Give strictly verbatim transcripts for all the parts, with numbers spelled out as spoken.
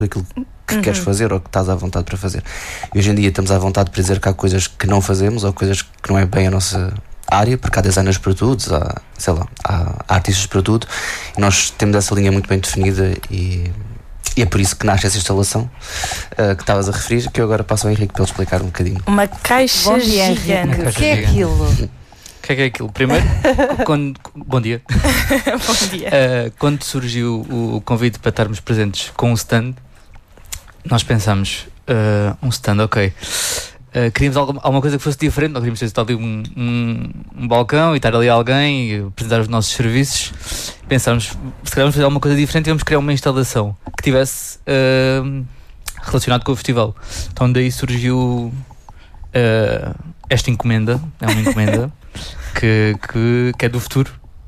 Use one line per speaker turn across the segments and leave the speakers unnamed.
aquilo que uhum. queres fazer ou que estás à vontade para fazer. E hoje em dia estamos à vontade para dizer que há coisas que não fazemos ou coisas que não é bem a nossa área, porque há designers para tudo, há, sei lá, há artistas para tudo, e nós temos essa linha muito bem definida e, e é por isso que nasce essa instalação uh, que estavas a referir, que eu agora passo ao Henrique para ele explicar um bocadinho.
Uma caixa
dia,
gigante.
O que é aquilo?
O que é que é aquilo? Primeiro, quando, bom dia.
Bom dia.
Uh, quando surgiu o convite para estarmos presentes com um stand, nós pensámos, uh, um stand, ok. Uh, queríamos alguma, alguma coisa que fosse diferente, nós queríamos ter ali um, um, um balcão e estar ali alguém e apresentar os nossos serviços. Pensámos, se queríamos fazer alguma coisa diferente, íamos criar uma instalação que tivesse uh, relacionado com o festival. Então daí surgiu uh, esta encomenda, é uma encomenda que, que, que é do futuro.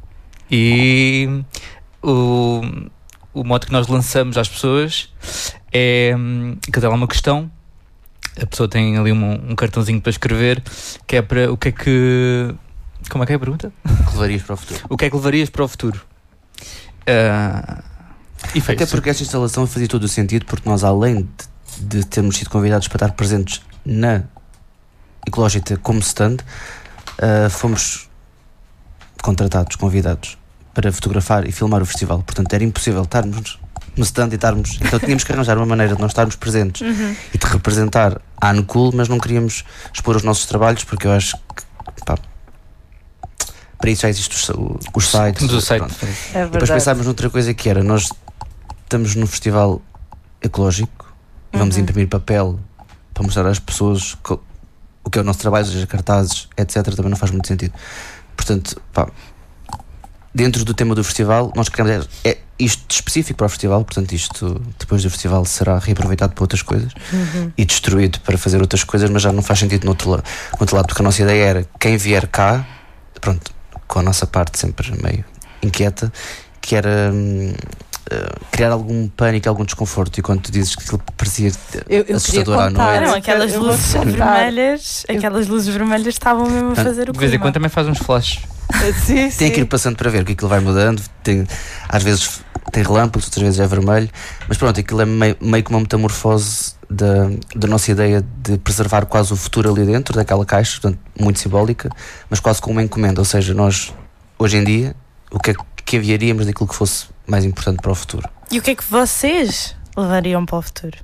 E o, o modo que nós lançamos às pessoas é que tem lá uma questão. A pessoa tem ali um, um cartãozinho para escrever, que é para o que é que... Como é que é a pergunta?
O que levarias para o futuro?
O que é que levarias para o futuro? Uh, e fez.
Até porque esta instalação fazia todo o sentido, porque nós, além de, de termos sido convidados para estar presentes na Ecológica como stand, uh, fomos contratados, convidados para fotografar e filmar o festival. Portanto, era impossível estarmos no stand e estarmos, então tínhamos que arranjar uma maneira de nós estarmos presentes uhum. e de representar a Anucool, mas não queríamos expor os nossos trabalhos, porque eu acho que pá, para isso já existem os, os sites
do site.
É e depois pensámos noutra coisa, que era, nós estamos num festival ecológico e vamos uhum. imprimir papel para mostrar às pessoas co- o que é o nosso trabalho, seja cartazes, etc, também não faz muito sentido. Portanto, pá, dentro do tema do festival, nós queremos é, é isto específico para o festival, portanto isto depois do festival será reaproveitado para outras coisas uhum. e destruído para fazer outras coisas, mas já não faz sentido no outro, la- no outro lado, porque a nossa ideia era, quem vier cá, pronto, com a nossa parte sempre meio inquieta, que era hum, uh, criar algum pânico, algum desconforto, e quando tu dizes que aquilo parecia
eu, eu
assustador à
contar,
noite.
Não, aquelas luzes vermelhas, aquelas luzes vermelhas estavam mesmo a fazer o
de vez em
clima.
quando também faz uns flashes.
Sim,
Tem
sim.
que ir passando para ver que aquilo vai mudando, tem, às vezes tem relâmpagos, outras vezes é vermelho, mas pronto, aquilo é meio, meio que uma metamorfose da, da nossa ideia de preservar quase o futuro ali dentro daquela caixa, portanto, muito simbólica, mas quase como uma encomenda. Ou seja, nós hoje em dia, o que é que enviaríamos daquilo que fosse mais importante para o futuro?
E o que é que vocês levariam para o futuro?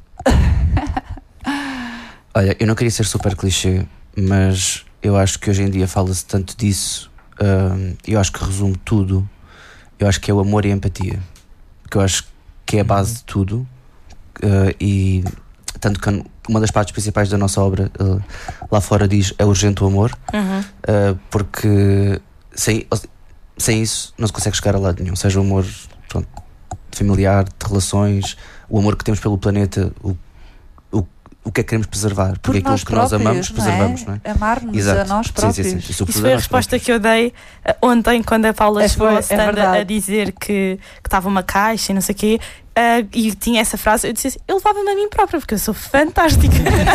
Olha, eu não queria ser super clichê, mas eu acho que hoje em dia fala-se tanto disso. Uh, eu acho que resume tudo. Eu acho que é o amor e a empatia, que eu acho que é a base de tudo. Uh, e tanto que uma das partes principais da nossa obra uh, lá fora diz: é urgente o amor,
Uhum.
uh, porque sem, sem isso não se consegue chegar a lado nenhum. Seja o amor, pronto, familiar, de relações, o amor que temos pelo planeta, o o que é que queremos preservar, porque
Por
aquilo
nós
que nós amamos,
próprios,
preservamos, não é?
Não é? Amar-nos
Exato.
a nós próprios.
Sim, sim, sim.
Isso foi a resposta que eu dei uh, ontem, quando a Paula
É,
chegou
foi,
ao
é
stand
verdade.
a dizer que estava uma caixa e não sei o quê, uh, e tinha essa frase. Eu disse assim: eu levava-me a mim própria, porque eu sou fantástica.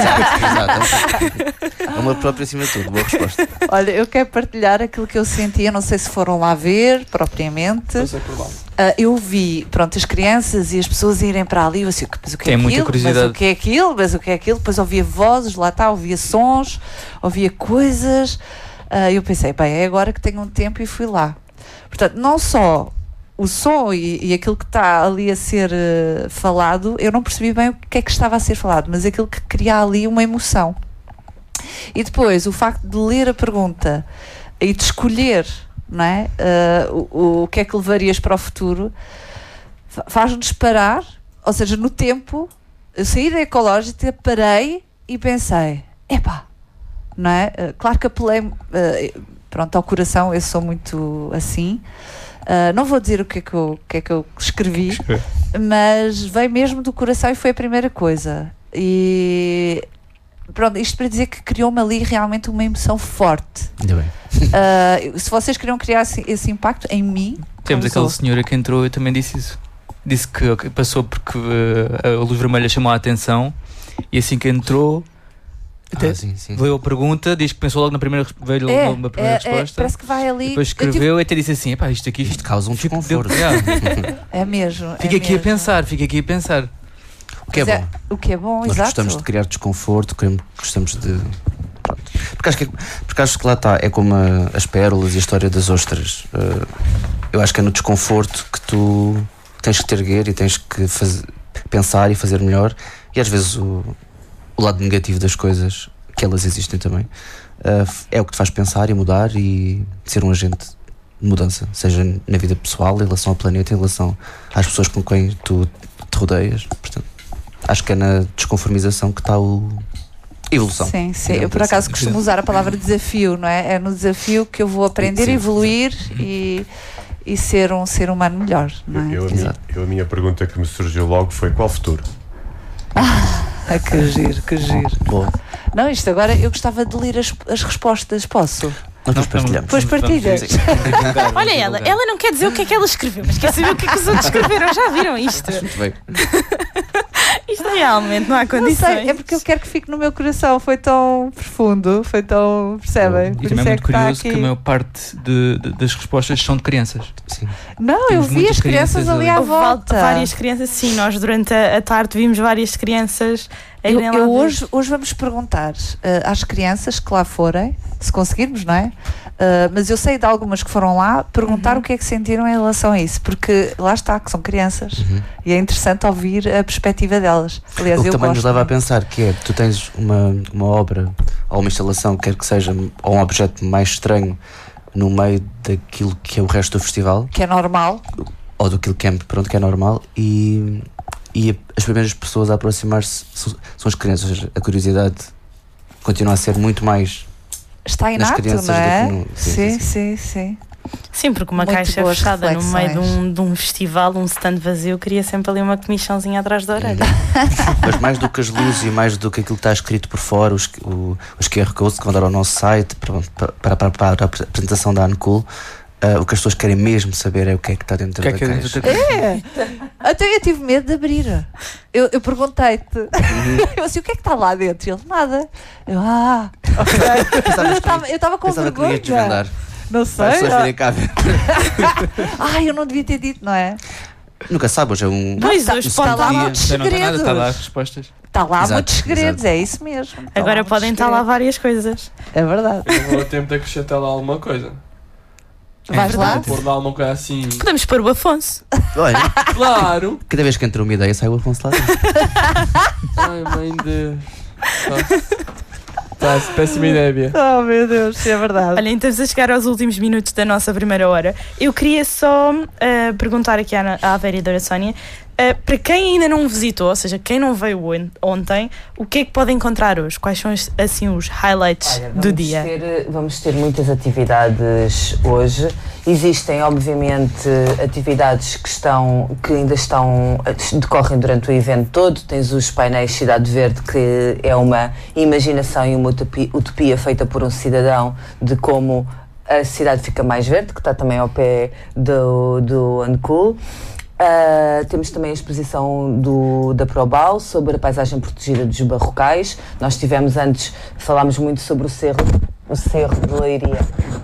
Exato, exato. Amor próprio acima de tudo, boa resposta.
Olha, eu quero partilhar aquilo que eu senti. Eu não sei se foram lá ver propriamente.
Não sei por mal.
Uh, eu vi, pronto, as crianças e as pessoas irem para ali. Eu assim, mas o que é
Tem muita
aquilo?
curiosidade.
Mas o que é aquilo? Mas o que é aquilo? Depois ouvia vozes, lá está, ouvia sons, ouvia coisas. Uh, eu pensei, bem, é agora que tenho um tempo, e fui lá. Portanto, não só o som e, e aquilo que está ali a ser uh, falado, eu não percebi bem o que é que estava a ser falado, mas aquilo que cria ali uma emoção. E depois, o facto de ler a pergunta e de escolher, não é? Uh, o, o que é que levarias para o futuro, faz-nos parar, ou seja, no tempo. Eu saí da Ecológica, parei e pensei, epá, não é? Uh, claro que apelei uh, pronto, ao coração, eu sou muito assim. Uh, não vou dizer o que é que eu, o que é que eu escrevi, mas veio mesmo do coração e foi a primeira coisa. E pronto, isto para dizer que criou-me ali realmente uma emoção forte.
Ainda bem.
Uh, se vocês queriam criar esse, esse impacto em mim,
Temos
causou.
aquela senhora que entrou e também disse isso. Disse que ok, passou porque uh, a luz vermelha chamou a atenção, e assim que entrou, até
Ah, sim, sim.
veio a pergunta, diz que pensou logo na primeira, veio
É,
logo na primeira
é, é,
resposta.
parece que vai ali.
Depois
eu tive-
escreveu e até disse assim: epá, isto aqui
Isto causa um
fico-
desconforto.
deu- yeah.
É mesmo.
Fica
é
aqui a
mesmo.
pensar, fica aqui a pensar.
O que é
Mas
bom.
O que é bom,
Nós
exato.
gostamos de criar desconforto, queremos- gostamos de. Pronto. Porque, acho que, porque acho que lá está, é como a- as pérolas e a história das ostras. Uh, eu acho que é no desconforto que tu tens que te erguer e tens que fazer, pensar e fazer melhor. E às vezes o, o lado negativo das coisas, que elas existem também, uh, é o que te faz pensar e mudar e ser um agente de mudança, seja na vida pessoal, em relação ao planeta, em relação às pessoas com quem tu te rodeias. Portanto, acho que é na desconformização que está o evolução.
Sim, sim. Eu
Digamos
por acaso
assim.
costumo usar a palavra desafio, não é? É no desafio que eu vou aprender,
Sim.
evoluir e, e ser um ser humano melhor, não é?
Eu, a minha,
Exato.
eu, a minha pergunta que me surgiu logo foi: qual futuro?
Ah, que giro, que giro.
Boa.
Não, isto agora eu gostava de ler as, as respostas, posso?
Nós nos partilhamos.
Pois partilha.
Olha ela, ela não quer dizer o que é que ela escreveu, mas quer saber o que é que os outros escreveram. Já viram isto?
Muito bem.
Isto realmente não há
Não
condições.
sei, é porque eu quero que fique no meu coração. Foi tão profundo, foi tão. Percebem?
E
Por
também é
isso
muito
que está
curioso que
aqui.
a maior parte de- de- das respostas são de crianças.
Sim.
Não, eu
Temos
vi
muitas
as crianças
crianças
ali
ali.
à
Houve val-
volta.
várias crianças, sim, nós durante a, a tarde vimos várias crianças a
Eu,
irem lá
eu
ver.
hoje, hoje vamos perguntar eh, às crianças que lá forem, se conseguirmos, não é? Eh, mas eu sei de algumas que foram lá perguntar
Uhum.
o que é que sentiram em relação a isso, porque lá está, que são crianças
Uhum.
e é interessante ouvir a perspectiva delas. Aliás,
O que
eu
também
gosto.
nos leva a pensar que é, tu tens uma, uma obra ou uma instalação, quer que seja, ou um objeto mais estranho no meio daquilo que é o resto do festival,
Que é normal.
ou do Kill Camp, pronto, que é normal, e, e as primeiras pessoas a aproximar-se são, são as crianças, ou seja, a curiosidade continua a ser muito mais.
Está
Nas
inato,
crianças
não é?
do que no- sim,
Sim,
sim,
sim, sim.
Sim, porque uma
Muito
caixa
boas
fechada no meio de
reflexões.
um, de um festival, um stand vazio, cria sempre ali uma comichãozinha atrás da orelha.
Mas mais do que as luzes e mais do que aquilo que está escrito por fora, os, o- os Q R Codes que vão dar ao nosso site para, para, para, para a apresentação da Uncool, uh, o que as pessoas querem mesmo saber é o que é que está dentro
O que é
da
que é
caixa.
dentro da caixa?
É. Até eu tive medo de abrir. Eu, eu perguntei-te. Eu assim, o que é que está lá dentro? E ele, nada. Eu, ah, ok. Mas eu estava- eu estava com
Pensava que não
vergonha.
ia desvendar.
Não
Para as
sei.
pessoas virem cá ver.
Ai, eu não devia ter dito, não é?
Nunca sabe, hoje é um.
Pois,
tá-
hoje
está
pode
lá
dia.
muitos
Já não está nada, está lá as
segredos.
respostas.
Está lá
Exato,
muitos segredos,
exato.
é isso mesmo. Está lá
Agora
muitos
podem estar lá
segredos.
várias coisas.
É verdade.
Eu vou a tempo de acrescentar lá alguma coisa.
Vais lá?
Pôr lá alguma coisa assim.
Podemos pôr o Afonso.
Olha,
Claro!
cada vez que entra uma ideia sai o Afonso lá dentro.
Ai, mãe de. Tá, péssima ideia.
Oh, meu Deus, é verdade.
Olha, então estamos a chegar aos últimos minutos da nossa primeira hora. Eu queria só uh, perguntar aqui à, à vereadora Sónia, uh, para quem ainda não visitou, ou seja, quem não veio on- ontem, o que é que pode encontrar hoje? Quais são os- assim os highlights
Olha,
do
vamos
dia?
ter- vamos ter muitas atividades hoje. Existem, obviamente, atividades que, estão, que ainda estão, decorrem durante o evento todo. Tens os painéis Cidade Verde, que é uma imaginação e uma utopia, utopia feita por um cidadão de como a cidade fica mais verde, que está também ao pé do, do Uncool. Uh, temos também a exposição do, da Probal sobre a paisagem protegida dos Barrocais. Nós tivemos antes, falámos muito sobre o Cerro, o Cerro de Leiria.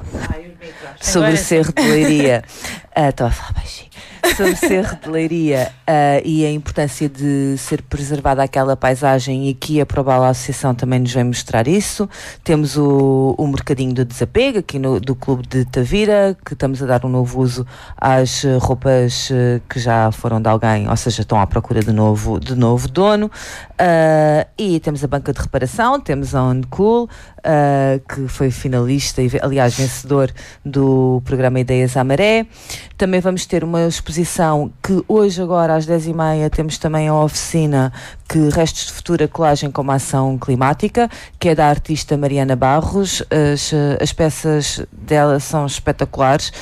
Sobre
Agora
o
sim.
Cerro de Leiria. Ah, Estava a falar baixinho. Sobre o Cerro de Leiria ah, e a importância de ser preservada aquela paisagem, e aqui a Probal Associação também nos vem mostrar isso. Temos o, o Mercadinho do Desapego, aqui no, do Clube de Tavira, que estamos a dar um novo uso às eh, roupas eh, que já foram de alguém, ou seja, estão à procura de novo, de novo dono. Ah, e temos a banca de reparação, temos a Uncool, ah, que foi finalista e, ve- aliás, vencedor do programa Ideias à Maré. Também vamos ter uma exposição que hoje, agora às dez e meia, temos também a oficina que Restos de Futura Colagem como Ação Climática, que é da artista Mariana Barros. As, as peças dela são espetaculares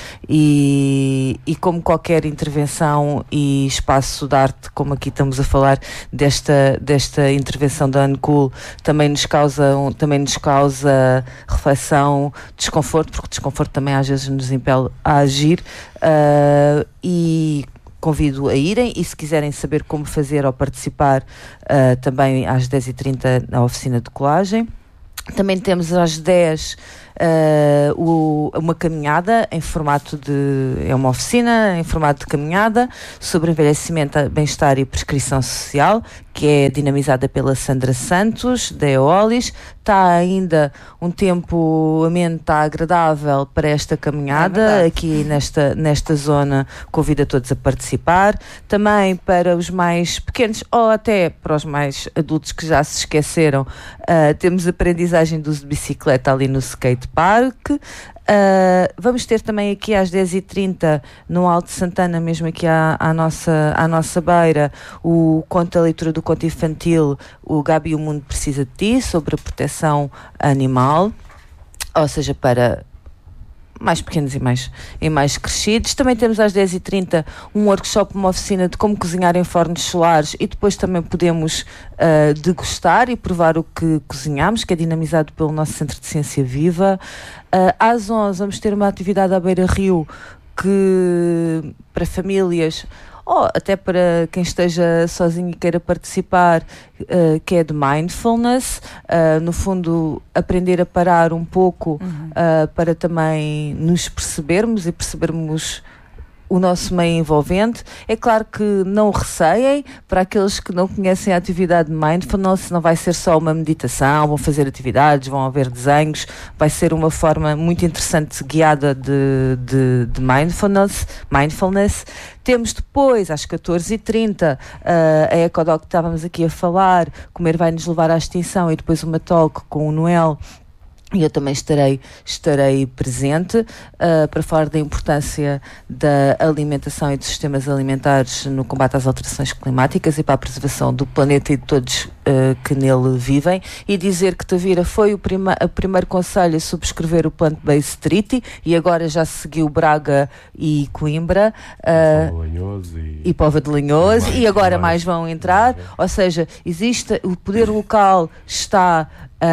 e, e como qualquer intervenção e espaço de arte, como aqui estamos a falar desta, desta intervenção da Uncool, também nos causa, um, também nos causa reflexão, desconforto, porque desconforto também às vezes nos impele a agir. Uh, e convido a irem, e se quiserem saber como fazer ou participar, uh, também às dez e trinta na oficina de colagem. Também temos às dez uh, o, uma caminhada em formato de, é uma oficina em formato de caminhada sobre envelhecimento, bem-estar e prescrição social, que é dinamizada pela Sandra Santos, da Eolis. Está ainda um tempo, a mente está agradável para esta caminhada,
É
aqui nesta, nesta zona, convido a todos a participar. Também para os mais pequenos, ou até para os mais adultos que já se esqueceram, uh, temos aprendizagem do uso de bicicleta ali no skate park. Uh, vamos ter também aqui às dez e trinta no Alto Santana, mesmo aqui à, à, nossa, à nossa beira, o conto, a leitura do conto infantil, o Gabi, o Mundo Precisa de Ti, sobre a proteção animal, ou seja, para mais pequenos e mais, e mais crescidos. Também temos às dez e trinta um workshop, uma oficina de como cozinhar em fornos solares, e depois também podemos uh, degustar e provar o que cozinhamos, que é dinamizado pelo nosso Centro de Ciência Viva. Uh, às onze vamos ter uma atividade à Beira Rio, que para famílias ou até para quem esteja sozinho e queira participar, uh, que é de mindfulness, uh, no fundo aprender a parar um pouco,
Uhum.
uh, para também nos percebermos e percebermos o nosso meio envolvente. É claro que não receiem, para aqueles que não conhecem a atividade de mindfulness, não vai ser só uma meditação, vão fazer atividades, vão haver desenhos, vai ser uma forma muito interessante, guiada de, de, de mindfulness, mindfulness. Temos depois, às catorze e trinta, uh, a Ecodoc que estávamos aqui a falar, Comer vai nos levar à extinção, e depois uma talk com o Noel, e eu também estarei, estarei presente uh, para falar da importância da alimentação e dos sistemas alimentares no combate às alterações climáticas e para a preservação do planeta e de todos uh, que nele vivem, e dizer que Tavira foi o, prima, o primeiro concelho a subscrever o Plant-Based Treaty, e agora já seguiu Braga e Coimbra, uh,
Póvoa de Lanhoso e,
e Póvoa de Lanhoso,
mais,
e agora
mais.
mais vão entrar, ou seja, existe, o poder local está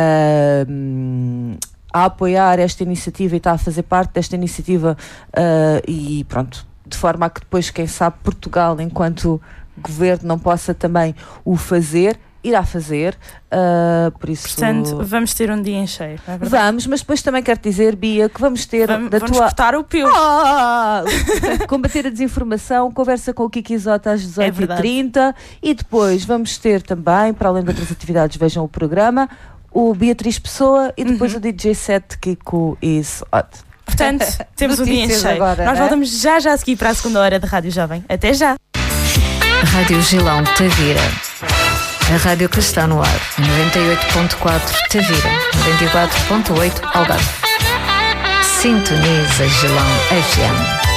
Uh, a apoiar esta iniciativa e está a fazer parte desta iniciativa, uh, e pronto, de forma a que depois, quem sabe, Portugal, enquanto governo, não possa também o fazer, irá fazer, uh, por isso...
Portanto, vamos ter um dia em cheio, não é verdade?
Vamos, mas depois também quero dizer, Bia, que vamos ter
Vamos,
da
vamos
tua...
cortar o pio.
Ah! Combater a desinformação, conversa com o Kiki Isota às dezoito e trinta, e depois vamos ter também, para além de outras atividades, vejam o programa, o Beatriz Pessoa, e depois
Uhum.
o D J set Kiko is hot.
Portanto, temos um dia em
Notícias
cheio.
agora,
Nós
não é?
voltamos já já a seguir para a segunda hora da Rádio Jovem. Até já!
Rádio Gilão Tavira. A rádio que está no ar. noventa e oito ponto quatro Tavira. noventa e quatro ponto oito Algarve. Sintoniza Gilão F M.